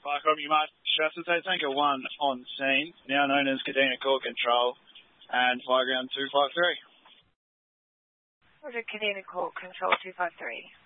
Fire Copy Mark Strathspey, Tanker 1 on scene, now known as Kadina Core Control, and Fire Ground 253. Roger, Kadina Core Control 253.